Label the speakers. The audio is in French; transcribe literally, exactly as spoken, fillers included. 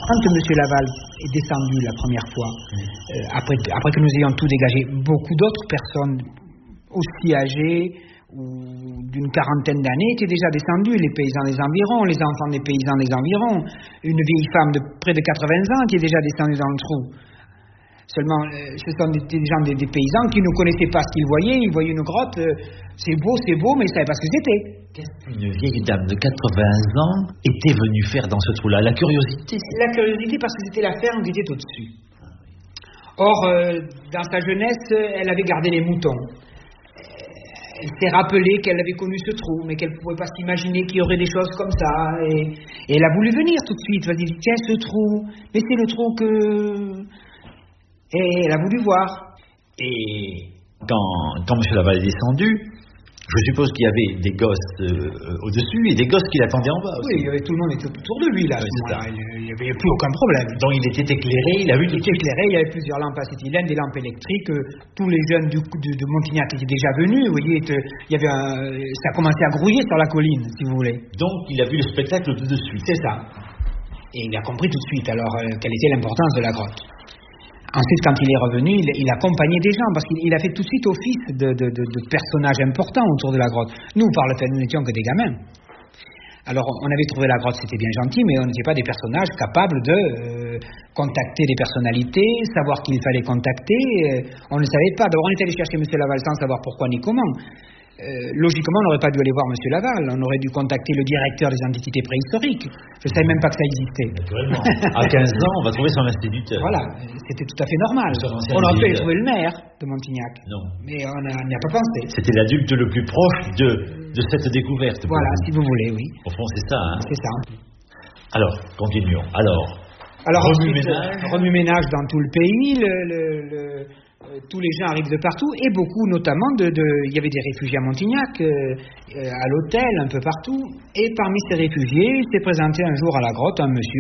Speaker 1: Quand M. Laval est descendu la première fois, euh, après, après que nous ayons tout dégagé, beaucoup d'autres personnes aussi âgées ou d'une quarantaine d'années étaient déjà descendues, les paysans des environs, les enfants des paysans des environs, une vieille femme de près de quatre-vingts ans qui est déjà descendue dans le trou. Seulement, euh, ce sont des, des gens, des, des paysans qui ne connaissaient pas ce qu'ils voyaient. Ils voyaient une grotte, euh, c'est beau, c'est beau, mais ils ne savaient pas ce que c'était.
Speaker 2: Qu'est-ce qu'une vieille dame de quatre-vingts ans était venue faire dans ce trou-là? La curiosité.
Speaker 1: La curiosité parce que c'était la ferme qui était au-dessus. Or, euh, dans sa jeunesse, elle avait gardé les moutons. Elle s'est rappelé qu'elle avait connu ce trou, mais qu'elle ne pouvait pas s'imaginer qu'il y aurait des choses comme ça. Et, et elle a voulu venir tout de suite. Elle a dit, tiens, ce trou, mais c'est le trou que... Et elle a voulu voir.
Speaker 2: Et quand, quand M. Laval est descendu, je suppose qu'il y avait des gosses euh, au-dessus et des gosses qui l'attendaient en bas aussi.
Speaker 1: Oui, il y avait, tout le monde était autour de lui là.
Speaker 2: Oui, c'est ça.
Speaker 1: Il n'y avait plus aucun problème.
Speaker 2: Donc il était éclairé, il a vu.
Speaker 1: Il était éclairé, il y avait plusieurs lampes acétylène, des lampes électriques. Euh, tous les jeunes du, de, de Montignac étaient déjà venus. Vous voyez, il y avait un, ça commençait à grouiller sur la colline, si vous voulez.
Speaker 2: Donc il a vu le spectacle tout de suite.
Speaker 1: C'est ça. Et il a compris tout de suite alors euh, quelle était l'importance de la grotte. Ensuite, quand il est revenu, il, il accompagnait des gens, parce qu'il il a fait tout de suite office de, de, de, de personnage important autour de la grotte. Nous, par le fait, nous n'étions que des gamins. Alors, on avait trouvé la grotte, c'était bien gentil, mais on n'était pas des personnages capables de euh, contacter des personnalités, savoir qui il fallait contacter. Euh, on ne savait pas. D'abord, on est allé chercher M. Laval sans savoir pourquoi ni comment. Euh, logiquement, on n'aurait pas dû aller voir M. Laval. On aurait dû contacter le directeur des antiquités préhistoriques. Je ne savais même pas que ça existait.
Speaker 2: Naturellement. À quinze ans, on va trouver son instituteur.
Speaker 1: Voilà, c'était tout à fait normal. On aurait pu aller trouver le maire de Montignac.
Speaker 2: Non.
Speaker 1: Mais on n'y a pas pensé.
Speaker 2: C'était l'adulte le plus proche de, de cette découverte.
Speaker 1: Voilà, vous. Si vous voulez, oui.
Speaker 2: Au fond, c'est ça. Hein.
Speaker 1: C'est ça.
Speaker 2: Alors, continuons. Alors,
Speaker 1: Alors
Speaker 2: remue-ménage.
Speaker 1: Remue-ménage dans tout le pays. Le, le, le, euh, tous les gens arrivent de partout et beaucoup, notamment, de, de, il y avait des réfugiés à Montignac, euh, euh, à l'hôtel, un peu partout. Et parmi ces réfugiés, il s'est présenté un jour à la grotte un monsieur